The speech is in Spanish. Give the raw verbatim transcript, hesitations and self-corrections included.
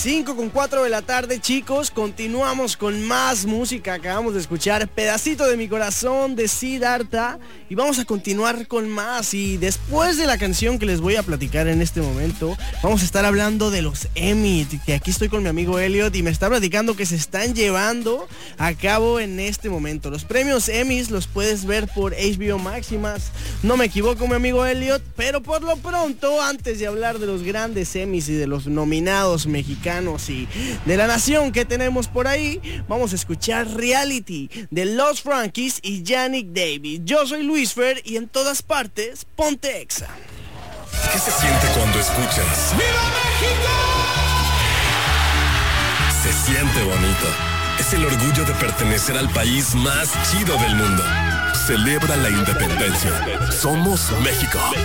cinco con cuatro de la tarde, chicos. Continuamos con más música. Acabamos de escuchar Pedacito de mi corazón de Siddhartha. Y vamos a continuar con más. Y después de la canción que les voy a platicar en este momento, vamos a estar hablando de los Emmy. Que aquí estoy con mi amigo Elliot y me está platicando que se están llevando a cabo en este momento. Los premios Emmy los puedes ver por H B O Max y más. No me equivoco, mi amigo Elliot. Pero por lo pronto, antes de hablar de los grandes Emmys y de los nominados mexicanos y de la nación que tenemos por ahí, vamos a escuchar Reality de Los Frankies y Yannick Davis. Yo soy Luis Fer y en todas partes, ponte Exa. ¿Qué se siente cuando escuchas? ¡Viva México! Se siente bonito. Es el orgullo de pertenecer al país más chido del mundo. Celebra la independencia. Somos México.